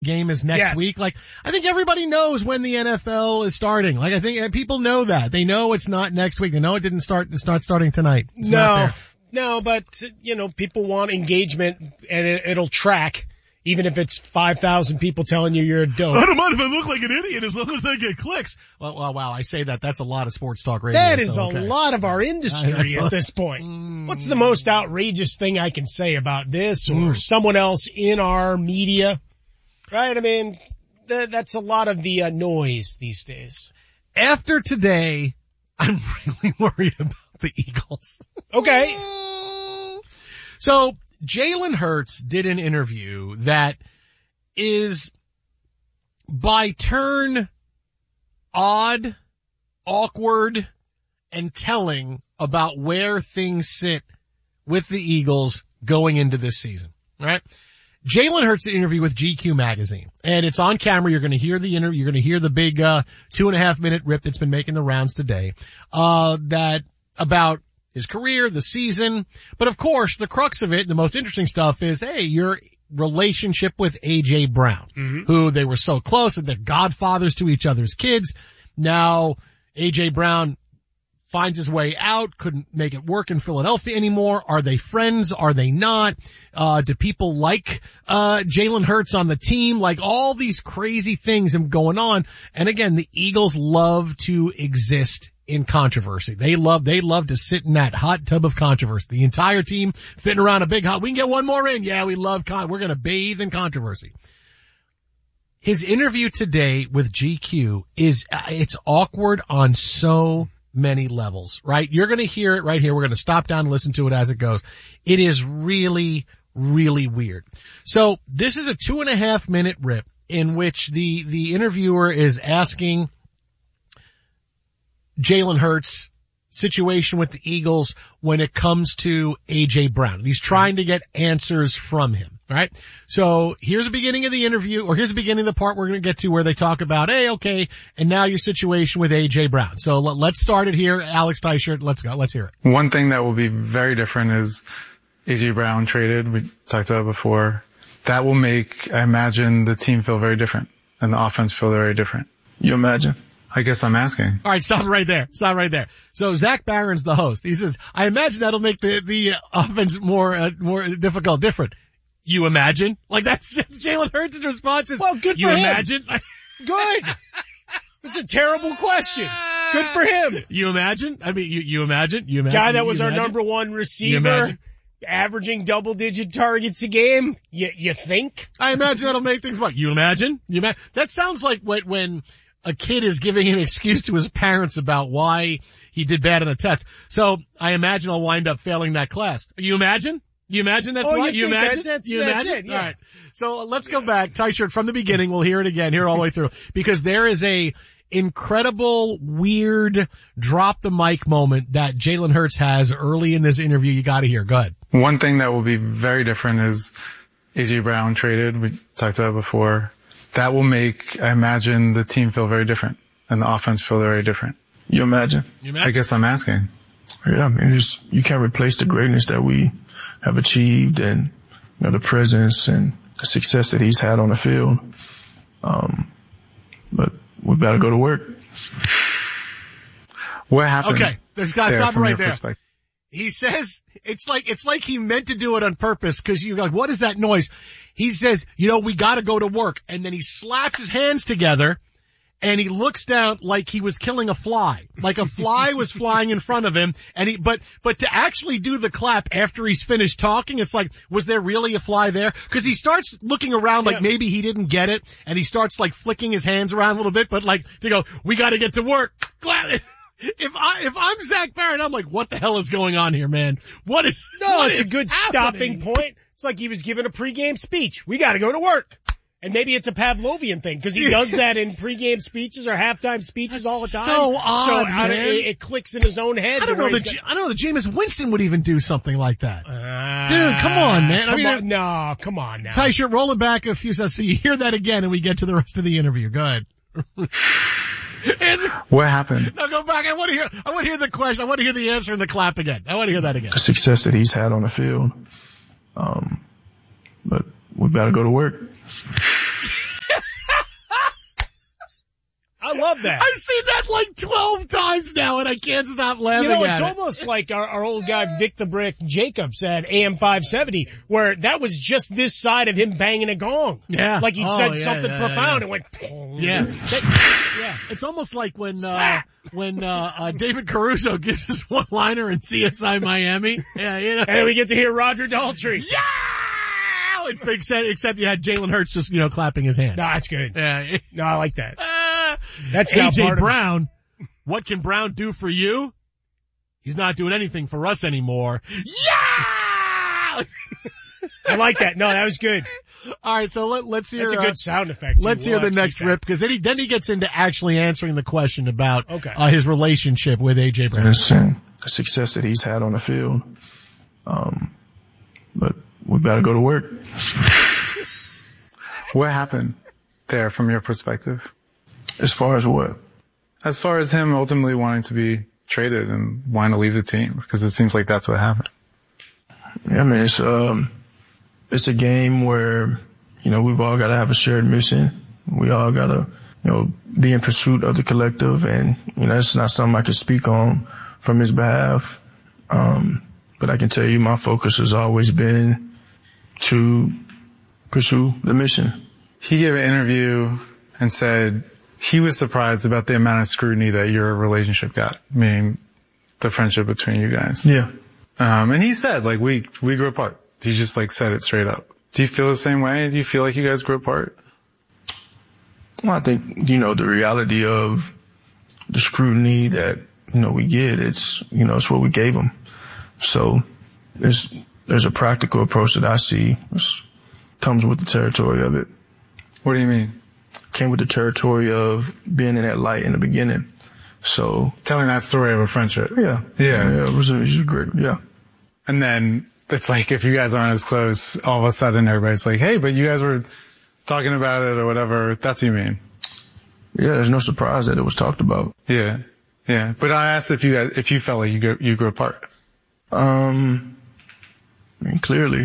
game is next week. Like, I think everybody knows when the NFL is starting. Like, I think people know that. They know it's not next week. They know it didn't start, it's not starting tonight. It's not there. No, but, people want engagement and it'll track. Even if it's 5,000 people telling you you're a dope. I don't mind if I look like an idiot as long as I get clicks. Well, wow, I say that. That's a lot of sports talk radio. That is a lot of our industry at this point. What's the most outrageous thing I can say about this or someone else in our media? Right? I mean, that's a lot of the noise these days. After today, I'm really worried about the Eagles. Okay. So, Jalen Hurts did an interview that is by turn odd, awkward, and telling about where things sit with the Eagles going into this season, right? Jalen Hurts did an interview with GQ magazine, and it's on camera. You're going to hear the interview. You're going to hear the big 2.5 minute rip that's been making the rounds today, that about his career, the season. But of course, the crux of it, the most interesting stuff is, hey, your relationship with A.J. Brown, who they were so close and they're godfathers to each other's kids. Now, A.J. Brown finds his way out, couldn't make it work in Philadelphia anymore. Are they friends? Are they not? Do people like Jalen Hurts on the team? Like, all these crazy things going on. And again, the Eagles love to exist in controversy. They love to sit in that hot tub of controversy. The entire team fitting around a big hot, we can get one more in. Yeah, we love we're going to bathe in controversy. His interview today with GQ it's awkward on so many levels, right? You're going to hear it right here. We're going to stop down and listen to it as it goes. It is really, really weird. So this is a 2.5 minute rip in which the interviewer is asking Jalen Hurts' situation with the Eagles when it comes to A.J. Brown. He's trying to get answers from him, right? So here's the beginning of the interview, or here's the beginning of the part we're going to get to where they talk about, hey, okay, and now your situation with A.J. Brown. So let's start it here. Alex Teichert, let's go. Let's hear it. One thing that will be very different is A.J. Brown traded. We talked about it before. That will make, I imagine, the team feel very different and the offense feel very different. You imagine? I guess I'm asking. All right, stop right there. Stop right there. So Zach Barron's the host. He says, I imagine that'll make the offense more difficult, different. You imagine? Like, that's Jalen Hurts' response is, well, good for him. You imagine? Good. It's a terrible question. Good for him. You imagine? I mean, you imagine? You imagine? Guy that was our number one receiver, averaging double-digit targets a game. You think? I imagine that'll make things what? You imagine? That sounds like when a kid is giving an excuse to his parents about why he did bad on a test. So I imagine I'll wind up failing that class. You imagine? You imagine that's why? You imagine? That's it, yeah. All right. So let's go back. Teichert from the beginning. We'll hear it again, hear it all the way through. Because there is a incredible, weird, drop the mic moment that Jalen Hurts has early in this interview. You gotta hear. Go ahead. One thing that will be very different is A.J. Brown traded. We talked about it before. That will make, I imagine, the team feel very different and the offense feel very different. You imagine? I guess I'm asking. Yeah, I mean, you can't replace the greatness that we have achieved and, the presence and the success that he's had on the field. But we've got to go to work. What happened? Okay, there's got to stop right there. He says, it's like he meant to do it on purpose because you're like, what is that noise? He says, we gotta go to work. And then he slaps his hands together and he looks down like he was killing a fly. Like a fly was flying in front of him and but to actually do the clap after he's finished talking, it's like, was there really a fly there? Cause he starts looking around like maybe he didn't get it and he starts like flicking his hands around a little bit, but like to go, we gotta get to work. If I'm Zach Barron, I'm like, what the hell is going on here, man? It's a good stopping point. It's like he was giving a pregame speech. We gotta go to work. And maybe it's a Pavlovian thing, because he does that in pregame speeches or halftime speeches all the time. So odd, man. It clicks in his own head. I don't know that Jameis Winston would even do something like that. Dude, come on, man. No, come on now. Teichert, roll it back a few seconds so you hear that again and we get to the rest of the interview. Go ahead. What happened? No, go back. I want to hear the question. I want to hear the answer and the clap again. I want to hear that again. The success that he's had on the field. But we've got to go to work. love that. I've seen that like 12 times now and I can't stop laughing at it. It's almost like our old guy Vic the Brick Jacobs at AM 570, where that was just this side of him banging a gong. Yeah. Like he'd said something profound and went, yeah. It's almost like when David Caruso gives his one-liner in CSI Miami. Yeah, you know. And we get to hear Roger Daltrey. Yeah! Except you had Jalen Hurts just, clapping his hands. No, that's good. Yeah. No, I like that. That's AJ Brown. What can Brown do for you? He's not doing anything for us anymore. Yeah! I like that. No, that was good. All right, so let's hear. That's a good sound effect. Let's hear the next rip, because then he gets into actually answering the question about his relationship with AJ Brown. And the success that he's had on the field. But we've got to go to work. What happened there from your perspective? As far as what? As far as him ultimately wanting to be traded and wanting to leave the team, because it seems like that's what happened. Yeah, I mean, it's a game where, we've all got to have a shared mission. We all got to, be in pursuit of the collective, and, it's not something I can speak on from his behalf. But I can tell you my focus has always been to pursue the mission. He gave an interview and said he was surprised about the amount of scrutiny that your relationship got, meaning the friendship between you guys. Yeah. And he said, we grew apart. He just said it straight up. Do you feel the same way? Do you feel like you guys grew apart? Well, I think, the reality of the scrutiny that, we get, it's what we gave him. So there's a practical approach that I see. It comes with the territory of it. What do you mean? Came with the territory of being in that light in the beginning. So telling that story of a friendship. Yeah. It was great. Yeah. And then it's like, if you guys aren't as close, all of a sudden everybody's like, hey, but you guys were talking about it or whatever. That's what you mean. Yeah, there's no surprise that it was talked about. Yeah. Yeah. But I asked if you felt like you grew apart. I mean, clearly,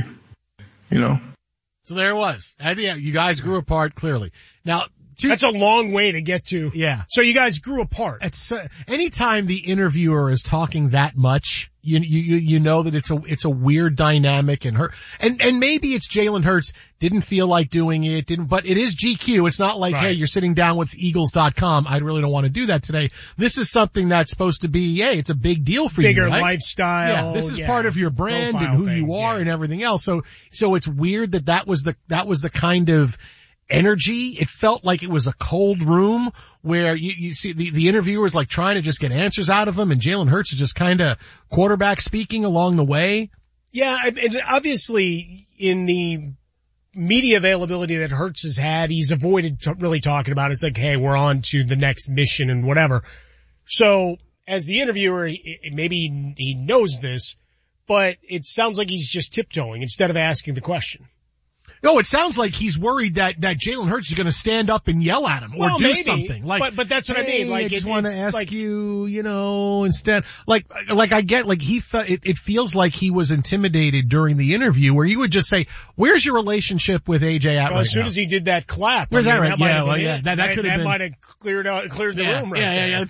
So there it was. Yeah, you guys grew apart clearly. Now, that's a long way to get to. Yeah. So you guys grew apart. It's anytime the interviewer is talking that much, you know that it's a weird dynamic, and maybe it's Jalen Hurts didn't feel like doing it, but it is GQ. It's not like, hey, you're sitting down with Eagles.com. I really don't want to do that today. This is something that's supposed to be, it's a big deal for bigger you, right? lifestyle. Yeah, this is part of your brand and who you are and everything else. So it's weird that was the kind of energy. It felt like it was a cold room where you see the interviewer is trying to just get answers out of him, and Jalen Hurts is just kind of quarterback speaking along the way. Yeah, and obviously in the media availability that Hurts has had, he's avoided really talking about it. It's like, hey, we're on to the next mission and whatever. So as the interviewer, maybe he knows this, but it sounds like he's just tiptoeing instead of asking the question. No, it sounds like he's worried that Jalen Hurts is going to stand up and yell at him or do something. But that's what I mean. I just want to ask you, instead, I get, it feels like he was intimidated during the interview where you would just say, where's your relationship with AJ at right as soon as he did that clap. Where's that right? That could have been. That might have cleared the room right there. Yeah.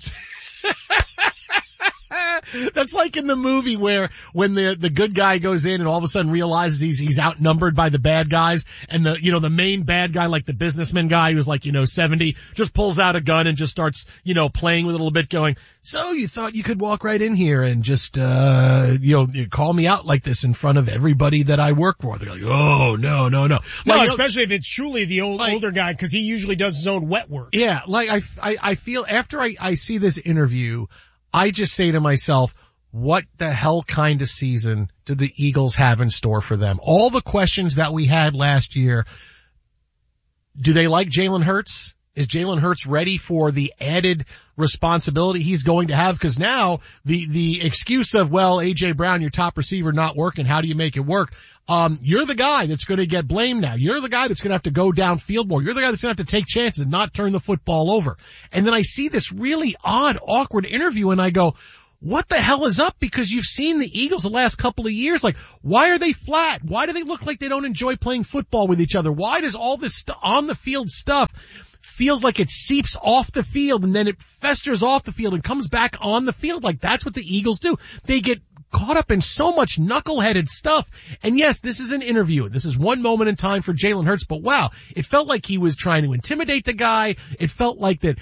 That's like in the movie where when the good guy goes in and all of a sudden realizes he's outnumbered by the bad guys, and the main bad guy, like the businessman guy who's 70, just pulls out a gun and just starts, playing with it a little bit, going, so you thought you could walk right in here and just, you call me out like this in front of everybody that I work for. They're like, oh, no. No, especially if it's truly the older guy, because he usually does his own wet work. Yeah, I feel after I see this interview, I just say to myself, what the hell kind of season do the Eagles have in store for them? All the questions that we had last year, do they like Jalen Hurts? Is Jalen Hurts ready for the added responsibility he's going to have? Because now the excuse of, A.J. Brown, your top receiver, not working, how do you make it work? You're the guy that's going to get blamed now. You're the guy that's going to have to go downfield more. You're the guy that's going to have to take chances and not turn the football over. And then I see this really odd, awkward interview and I go, what the hell is up? Because you've seen the Eagles the last couple of years. Why are they flat? Why do they look like they don't enjoy playing football with each other? Why does all this on the field stuff feels like it seeps off the field and then it festers off the field and comes back on the field. Like that's what the Eagles do. They get caught up in so much knuckleheaded stuff. And yes, this is an interview. This is one moment in time for Jalen Hurts, but wow, it felt like he was trying to intimidate the guy. It felt like that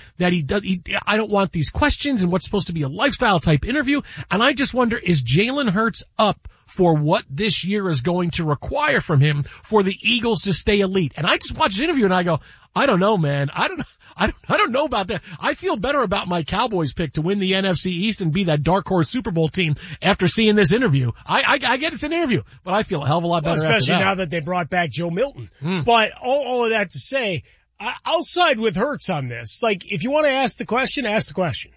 I don't want these questions and what's supposed to be a lifestyle type interview. And I just wonder, is Jalen Hurts up for what this year is going to require from him for the Eagles to stay elite? And I just watched the interview and I go, I don't know, man. I don't know about that. I feel better about my Cowboys pick to win the NFC East and be that dark horse Super Bowl team after seeing this interview. I get it's an interview, but I feel a hell of a lot better. Especially now that they brought back Joe Milton. But all of that to say, I'll side with Hurts on this. Like, if you want to ask the question, ask the question.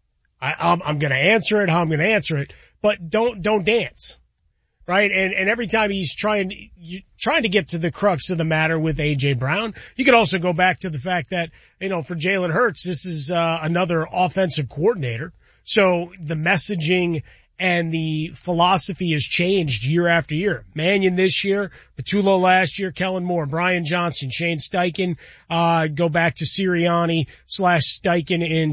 I'm going to answer it how I'm going to answer it, but don't dance. Right? And every time he's trying to get to the crux of the matter with A.J. Brown, you could also go back to the fact that, for Jalen Hurts, this is, another offensive coordinator. So the messaging and the philosophy has changed year after year. Mannion this year, Petulo last year, Kellen Moore, Brian Johnson, Shane Steichen, go back to Sirianni/Steichen in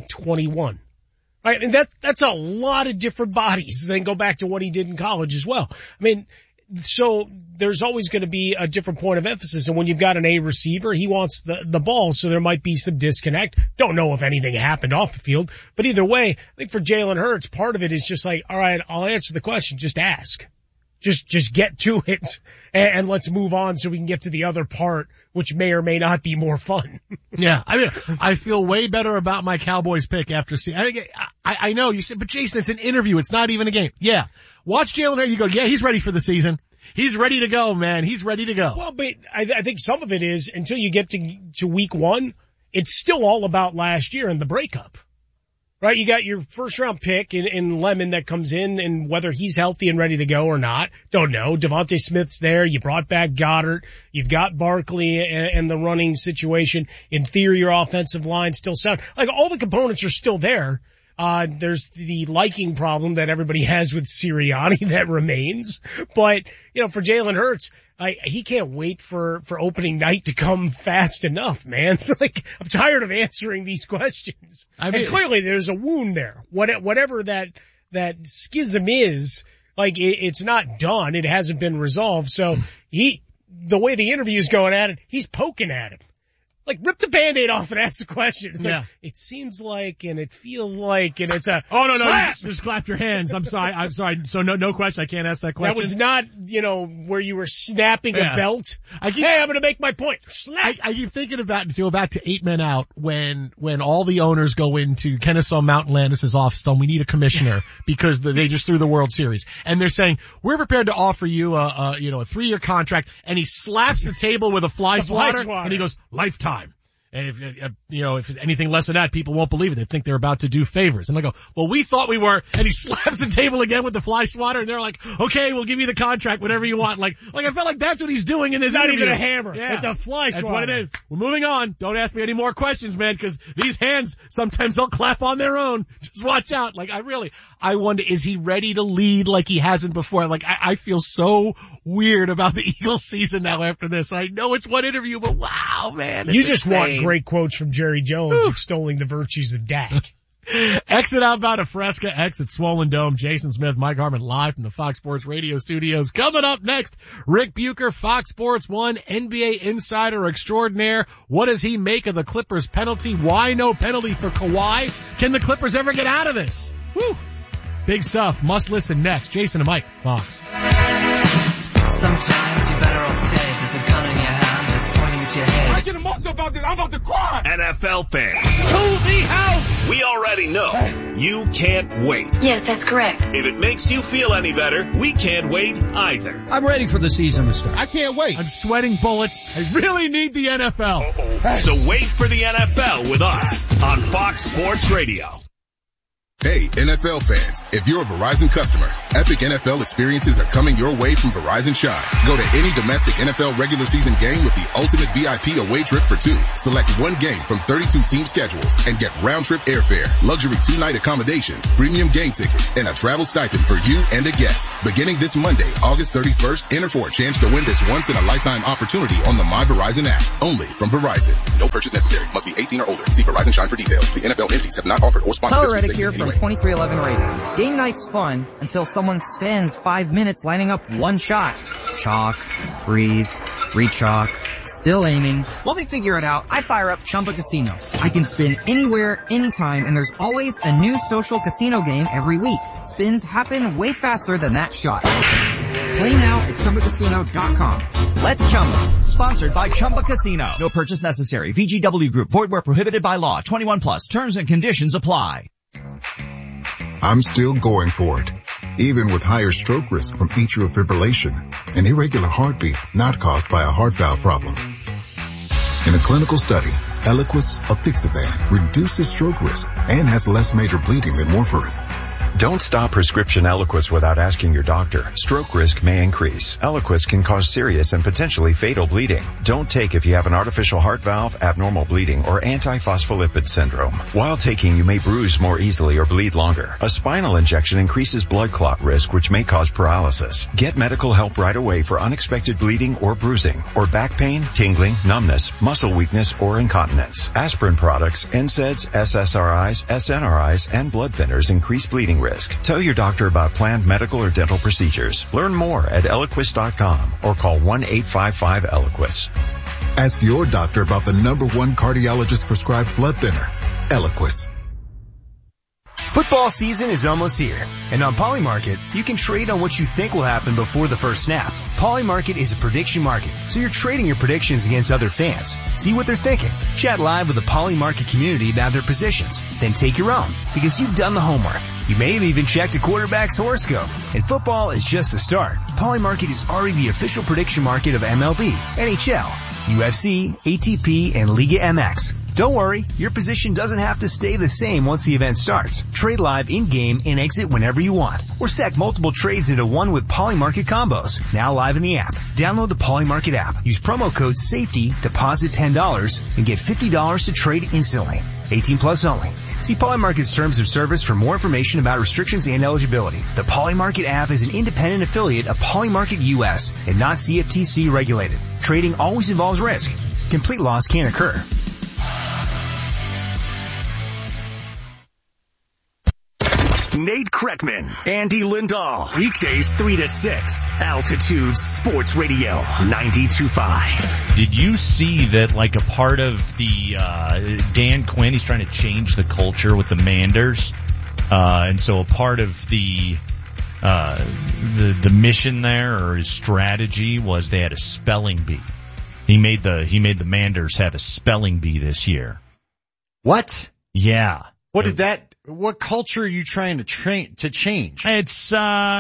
2021. Right, and that's a lot of different bodies. Then go back to what he did in college as well. I mean, so there's always going to be a different point of emphasis. And when you've got an A receiver, he wants the ball, so there might be some disconnect. Don't know if anything happened off the field, but either way, I think for Jalen Hurts, part of it is just like, all right, I'll answer the question, just ask. Just get to it and let's move on so we can get to the other part, which may or may not be more fun. Yeah. I mean, I feel way better about my Cowboys pick after seeing, I know you said, but Jason, it's an interview. It's not even a game. Yeah. Watch Jalen Hurts. You go, yeah, he's ready for the season. He's ready to go, man. He's ready to go. Well, but I think some of it is until you get to week one, it's still all about last year and the breakup. Right, you got your first round pick in Lemon that comes in, and whether he's healthy and ready to go or not, don't know. Devontae Smith's there. You brought back Goddard. You've got Barkley and the running situation. In theory, your offensive line still sound. Like all the components are still there. There's the liking problem that everybody has with Sirianni that remains. But, for Jalen Hurts, he can't wait for opening night to come fast enough, man. Like, I'm tired of answering these questions. And clearly there's a wound there. Whatever that schism is, like, it's not done. It hasn't been resolved. So the way the interview is going at it, he's poking at him. Like, rip the Band-Aid off and ask the question. It's like, it seems like, and it feels like, and it's a, oh, no, just clap your hands. I'm sorry. So no question. I can't ask that question. That was not, where you were snapping a belt. I'm going to make my point. Slap. I keep thinking about, to go back to 8 Men Out, when all the owners go into Kennesaw Mountain Landis' office, and we need a commissioner because they just threw the World Series. And they're saying, we're prepared to offer you a 3-year contract. And he slaps the table with a fly swatter, and he goes, lifetime. And if anything less than that, people won't believe it. They think they're about to do favors. And I go, well, we thought we were. And he slaps the table again with the fly swatter. And they're like, okay, we'll give you the contract, whatever you want. Like I felt like that's what he's doing in this interview. It's not even a hammer. Yeah. It's a fly swatter. That's what it is. We're moving on. Don't ask me any more questions, man, because these hands, sometimes they'll clap on their own. Just watch out. Like, I wonder, is he ready to lead like he hasn't before? Like, I feel so weird about the Eagles season now after this. I know it's one interview, but wow, man. You just want great quotes from Jerry Jones extolling the virtues of Dak. Exit outbound of Fresca, exit Swollen Dome. Jason Smith, Mike Harmon live from the Fox Sports Radio studios. Coming up next, Rick Bucher, Fox Sports 1, NBA insider extraordinaire. What does he make of the Clippers penalty? Why no penalty for Kawhi? Can the Clippers ever get out of this? Woo! Big stuff. Must listen next. Jason and Mike, Fox. Sometimes you're better off dead. There's a gun in your hand that's pointing at your head. I get emotional about this. I'm about to cry. NFL fans. To the house. We already know you can't wait. Yes, that's correct. If it makes you feel any better, we can't wait either. I'm ready for the season to start. I can't wait. I'm sweating bullets. I really need the NFL. So wait for the NFL with us on Fox Sports Radio. Hey, NFL fans, if you're a Verizon customer, epic NFL experiences are coming your way from Verizon Shine. Go to any domestic NFL regular season game with the ultimate VIP away trip for two. Select one game from 32 team schedules and get round-trip airfare, luxury 2-night accommodations, premium game tickets, and a travel stipend for you and a guest. Beginning this Monday, August 31st, enter for a chance to win this once-in-a-lifetime opportunity on the My Verizon app. Only from Verizon. No purchase necessary. Must be 18 or older. See Verizon Shine for details. The NFL entities have not offered or sponsored Tyler this Reddick free here season from 2311 Racing. Game night's fun until someone spends 5 minutes lining up one shot. Chalk, breathe, re-chalk, still aiming. While they figure it out, I fire up Chumba Casino. I can spin anywhere, anytime, and there's always a new social casino game every week. Spins happen way faster than that shot. Play now at ChumbaCasino.com. Let's Chumba. Sponsored by Chumba Casino. No purchase necessary. VGW Group. Void where prohibited by law. 21 plus. Terms and conditions apply. I'm still going for it, even with higher stroke risk from atrial fibrillation, an irregular heartbeat not caused by a heart valve problem. In a clinical study, Eliquis apixaban reduces stroke risk and has less major bleeding than warfarin. Don't stop prescription Eliquis without asking your doctor. Stroke risk may increase. Eliquis can cause serious and potentially fatal bleeding. Don't take if you have an artificial heart valve, abnormal bleeding, or antiphospholipid syndrome. While taking, you may bruise more easily or bleed longer. A spinal injection increases blood clot risk, which may cause paralysis. Get medical help right away for unexpected bleeding or bruising, or back pain, tingling, numbness, muscle weakness, or incontinence. Aspirin products, NSAIDs, SSRIs, SNRIs, and blood thinners increase bleeding risk. Tell your doctor about planned medical or dental procedures. Learn more at Eliquis.com or call 1-855-ELIQUIS. Ask your doctor about the #1 cardiologist prescribed blood thinner, Eliquis. Football season is almost here, and on Polymarket, you can trade on what you think will happen before the first snap. Polymarket is a prediction market, so you're trading your predictions against other fans. See what they're thinking. Chat live with the Polymarket community about their positions. Then take your own, because you've done the homework. You may have even checked a quarterback's horoscope. And football is just the start. Polymarket is already the official prediction market of MLB, NHL, UFC, ATP, and Liga MX. Don't worry, your position doesn't have to stay the same once the event starts. Trade live in-game and exit whenever you want. Or stack multiple trades into one with Polymarket combos. Now live in the app. Download the Polymarket app. Use promo code SAFETY, deposit $10, and get $50 to trade instantly. 18 plus only. See Polymarket's terms of service for more information about restrictions and eligibility. The Polymarket app is an independent affiliate of Polymarket US and not CFTC regulated. Trading always involves risk. Complete loss can occur. Nate Kreckman, Andy Lindahl. Weekdays 3 to 6. Altitude Sports Radio 92.5. Did you see that, like, a part of the Dan Quinn, he's trying to change the culture with the Manders, and so a part of the mission there, or his strategy, was they had a spelling bee. He made the Manders have a spelling bee this year. What? Yeah. What culture are you trying to change? It's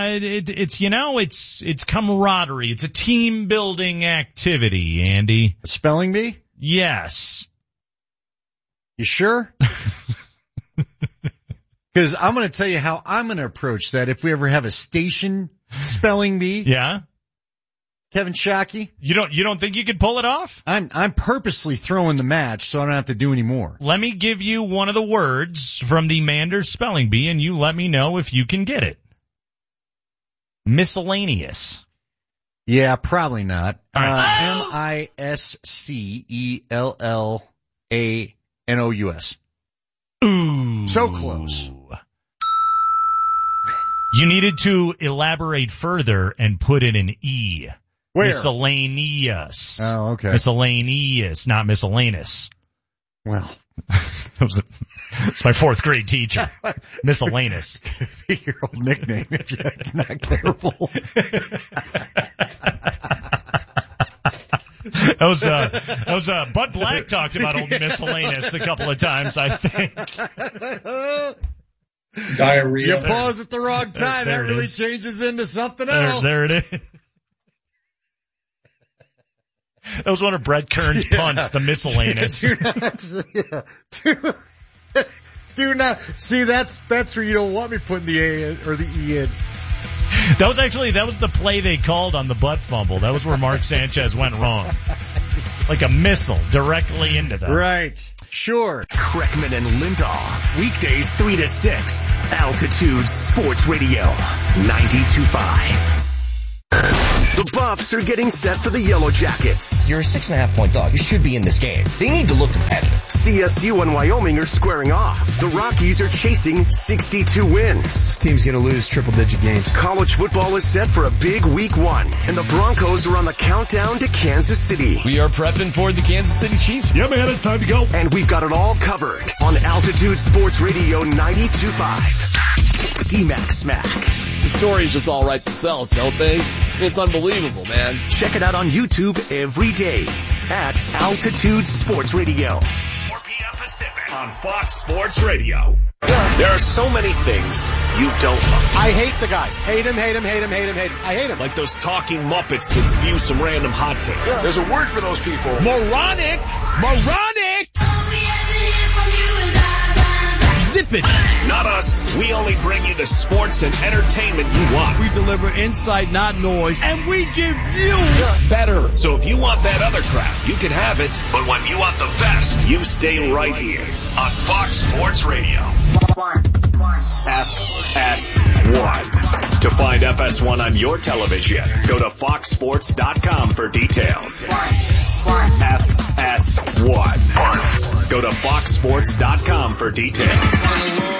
camaraderie. It's a team building activity, Andy. A spelling bee? Yes. You sure? Because I'm going to tell you how I'm going to approach that if we ever have a station spelling bee. Yeah. Kevin Shockey. You don't think you could pull it off? I'm purposely throwing the match so I don't have to do any more. Let me give you one of the words from the Manders spelling bee, and you let me know if you can get it. Miscellaneous. Yeah, probably not. MISCELLANOUS. Ooh. So close. You needed to elaborate further and put in an E. Where? Miscellaneous. Oh, okay. Miscellaneous, not miscellaneous. Well, it's my fourth grade teacher. Miscellaneous. Be your old nickname if you're not careful. That was Bud Black talked about old miscellaneous a couple of times, I think. Diarrhea. You pause at the wrong time. That really changes into something else. There it is. That was one of Brett Kern's punts, the miscellaneous. Do not see that's where you don't want me putting the A in or the E in. That was the play they called on the butt fumble. That was where Mark Sanchez went wrong. Like a missile directly into that. Right. Sure. Kreckman and Lindahl. Weekdays 3 to 6. Altitude Sports Radio. 92.5. The Buffs are getting set for the Yellow Jackets. You're a 6.5-point dog. You should be in this game. They need to look competitive. CSU and Wyoming are squaring off. The Rockies are chasing 62 wins. This team's going to lose triple-digit games. College football is set for a big week 1, and the Broncos are on the countdown to Kansas City. We are prepping for the Kansas City Chiefs. Yeah, man, it's time to go. And we've got it all covered on Altitude Sports Radio 92.5. D-Mac Smack. The stories just all write themselves, don't they? It's unbelievable, man. Check it out on YouTube every day at Altitude Sports Radio. 4 p.m. Pacific on Fox Sports Radio. There are so many things you don't love. I hate the guy. Hate him. I hate him. Like those talking Muppets that spew some random hot takes. Yeah. There's a word for those people. Moronic. Zip it. Not us. We only bring you the sports and entertainment you want. We deliver insight, not noise, and we give you better. So if you want that other crap, you can have it. But when you want the best, you stay right here on Fox Sports Radio. FS1. To find FS1 on your television, go to foxsports.com for details. FS1. Go to foxsports.com for details.